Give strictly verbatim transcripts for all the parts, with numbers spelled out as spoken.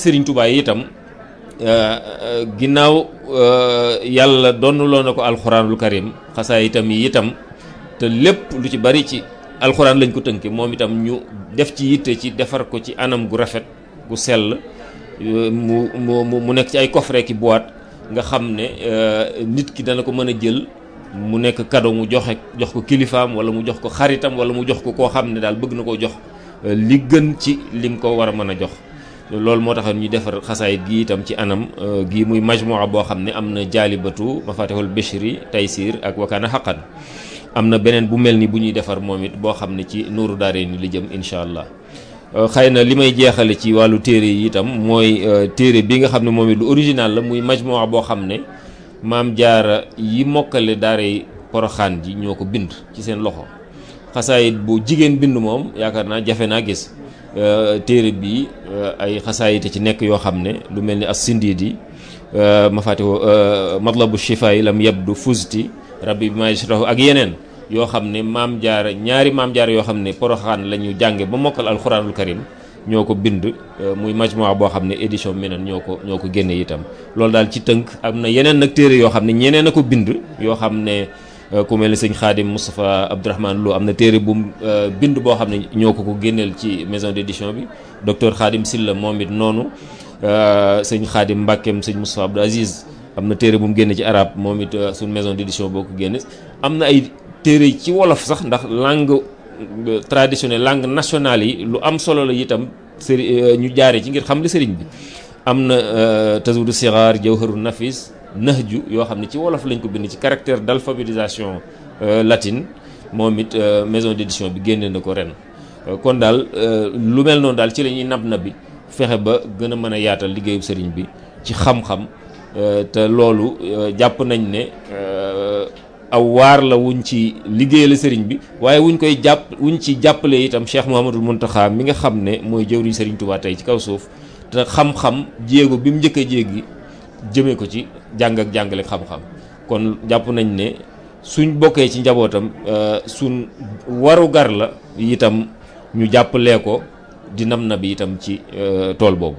Serigne Touba yi itam ginnaaw yàlla donnuloo na ko alxuraanul karim xasaay itam yi itam te lépp lu ci bari ci alxuraan lañ ko tënke moom itam ñu def ci yitte ci defar ko ci anam gu rafet gu sell mu mu mu nekk ci ay coffret ki boîte nga xam ne nit ki dana ko mën a jël mu nekk cadeau mu joxe jox ko kilifaam wala mu jox ko xaritam wala mu jox ko koo xam ne daal bëgg na koo jox li gën ci lim ko war a mën a jox loolu moo tax ñu defar xasaayit gi itam ci anam gi muy majmua boo xam ne am na jaalibatu mafatihul bishri taysir ak wakaana xaqan am na beneen bu mel ni bu ñuy defar moom it boo xam ne ci nuuru daare ni li jëm incha allah xëy na li may jeexale ci wàllu téere yi itam mooy téere bi nga xam ne moom it lu original la muy majmua boo xam ne maam jaara yi mokkale daare poroxaan ji ñoo ko bind ci seen loxo xasaayit bu jigéen bind moom yaakaar naa jafe naa gis téere bi ay xasaayite ci nekk yoo xam ne lu mel ni as sindiidi mafaatihu matlabu shifaay lam yabdu fusti rabbi bi ma yashrahu ak yeneen yoo xam ne maam jaara ñaari maam jaara yoo xam ne poroxaan la ñu jànge ba mokkal alxuraanul karim ñoo ko bind muy majmua boo xam ne édition Minan ñoo ko ñoo ko génne itam loolu daal ci tënk am na yeneen nag téere yoo xam ne ñeneen a ko bind yoo xam ne ku mel ni sëñ Xaadim Moustapha Abdourahmane Lo am na téere bu bind boo xam ne ñoo ko ko génneel ci maison d'édition bi docteur Xaadim Silla moom it noonu sëñ Xaadim Mbàkkeem sëñ Moustapha Abdou Aziz am na téere bu mu génne ci arab moom it suñ maison d'édition boo ko génne am na ay téere ci wolof sax ndax langue traditionnelle langue nationale yi lu am solo la itam sëri ñu jaaree ci ngir xam li sëriñ bi am na Tazawudu Sixaar Jawharu Nafis Nahju yoo xam ne ci wolof lañ ko bind ci caractère d'alphabétisation latine moom it maison d'édition bi génne na ko ren kon daal lu mel noonu daal ci la ñuy nab nabi fexe ba gën a mën a yaatal liggéeyu sëriñ bi ci xam-xam te loolu jàpp nañ ne aw waar la wuñ ci liggéeyal sëriñ bi waaye wuñ koy jàpp wuñ ci jàppale itam Cheikh Mouhamadul Mountakha mi nga xam ne mooy jëwriñ sëriñ Touba tey ci kaw suuf te xam-xam jéego bi mu njëkk a jéegi jëmee ko ci jàng ak jàngale xam-xam kon jàpp nañ ne suñ bokkee ci njabootam suñ waru gar la itam ñu jàppalee ko di nam na bi itam ci tool boobu.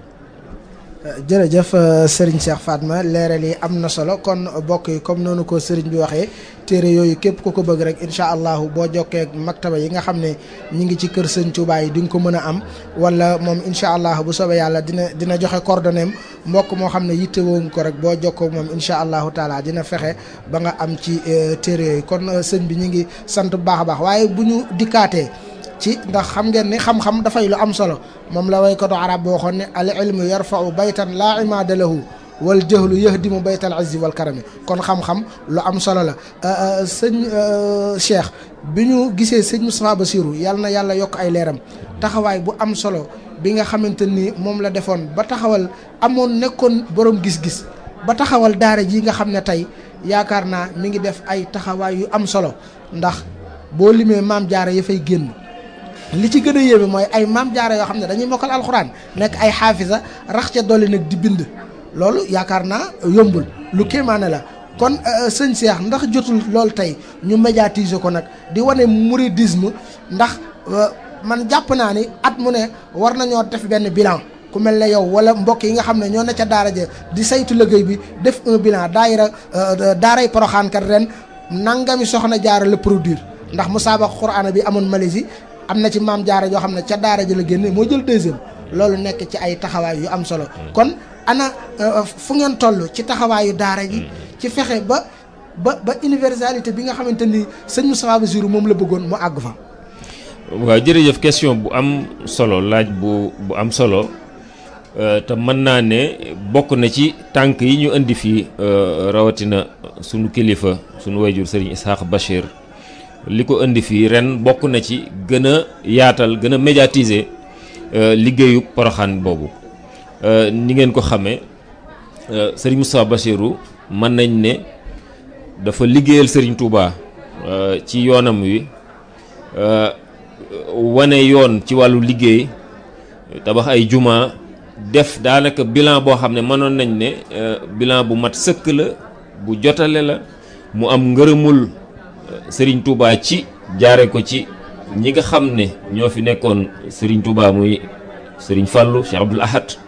jërëjëf Serigne Cheikh Fatma leeral yi am na solo kon bokk yi comme noonu ko Serigne bi waxee téere yooyu képp ku ko bëgg rek incha allahu boo jokkee ak maktaba yi nga xam ne ñi ngi ci kër Sëñ Touba yi di nga ko mën a am wala moom incha allah bu soobee yàlla dina dina joxe coordonnées mbokk moo xam ne yittewoo ko rek boo jokkoo moom incha allahu taala dina fexe ba nga am ci téere yooyu kon sëñ bi ñu ngi sant bu baax a baax waaye bu ñu dikkaatee. ci ndax xam ngeen ni xam-xam dafay lu am solo moom la waykatu arab boo xoon ne al ilmu yarfau baytan laa imaada lahu wal jahlu yahdimu baytal izzi wal karami kon xam-xam lu am solo la sëñ Cheikh bi ñu gisee sëñ Moustapha Bassirou yàlla na yàlla yokk ay leeram taxawaay bu am solo bi nga xamante ni moom la defoon ba taxawal amoon nekkoon borom gis-gis ba taxawal daara ji nga xam ne tey yaakaar naa mi ngi def ay taxawaay yu am solo ndax boo limee maam jaara ya fay génn li ci gën a yéeme mooy ay maam jaara yoo xam ne dañuy mokkal alxuraan nekk ay xaafisa rax ca dolli nag di bind loolu yaakaar naa yombul lu kéemaane la kon sëñ Cheikh ndax jotul loolu tey ñu médiatiser ko nag di wane mouridisme ndax man jàpp naa ni at mu ne war nañoo def benn bilan ku mel ne yow wala mbokk yi nga xam ne ñoo ne ca daara ja di saytu liggéey bi def un bilan daayira daaray Poroxaan kat ren nangami soxna jaara la produire ndax musaabaqa Qur'aan bi amoon Malaisie am na ci maam jaara yoo xam ne ca daara ji la génne moo jël deuxième loolu nekk ci ay taxawaay yu am solo kon ana fu ngeen toll ci taxawaayu daara ji ci fexe ba ba ba universalité bi nga xamante ni sëñ Moustapha Bassirou moom la bëggoon mu àgg fa. waaw jërëjëf question bu am solo laaj bu bu am solo te mën naa ne bokk na ci tànk yi ñu indi fii rawatina sunu kilifa sunu wayjur Serigne Ishaq Bachir. li ko indi fii ren bokk na ci gën a yaatal gën a médiatiser liggéeyu Poroxaan boobu ni ngeen ko xamee Serigne Moustapha Bassirou mën nañ ne dafa liggéeyal Serigne Touba ci yoonam wi wane yoon ci wàllu liggéey tabax ay juma def daanaka bilan boo xam ne mënoon nañ ne bilan bu mat sëkk la bu jotale la mu am ngërëmul Serigne Touba ci jaare ko ci ñi nga xam ne ñoo fi nekkoon Serigne Touba muy Serigne Fallou Cheikh Abdoul Ahad